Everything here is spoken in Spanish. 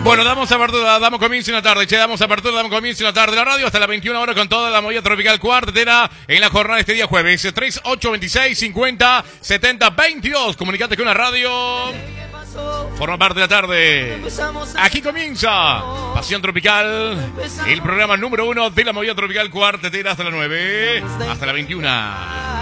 Bueno, damos apertura, damos comienzo en la tarde, damos apertura, damos comienzo en la tarde. La radio hasta las 21 horas con toda la movida tropical cuartetera en la jornada de este día jueves. 3826 50 70 22. Comunicate con la radio. Forma parte de la tarde. Aquí comienza Pasión Tropical, el programa número 1 de la movida tropical cuartetera hasta las 9, hasta las 21.